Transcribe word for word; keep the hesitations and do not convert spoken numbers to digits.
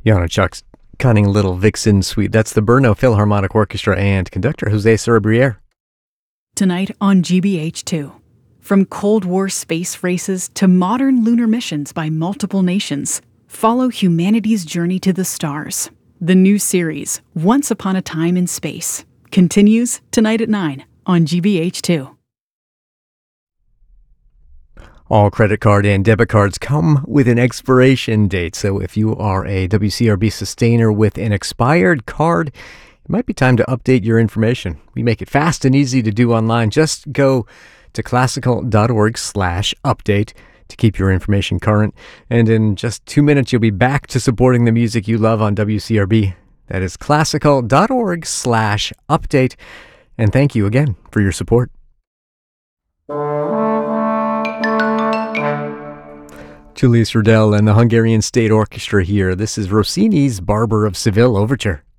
Janacek's cunning little vixen suite. That's the Brno Philharmonic Orchestra and conductor Jose Cerebriere. Tonight on G B H two. From Cold War space races to modern lunar missions by multiple nations, follow humanity's journey to the stars. The new series, Once Upon a Time in Space, continues tonight at nine on G B H two. All credit card and debit cards come with an expiration date, so if you are a W C R B sustainer with an expired card, it might be time to update your information. We make it fast and easy to do online. Just go to classical.org slash update to keep your information current, and in just two minutes you'll be back to supporting the music you love on W C R B. That is classical.org slash update, and thank you again for your support. Julius Rudel and the Hungarian State Orchestra here. This is Rossini's Barber of Seville Overture.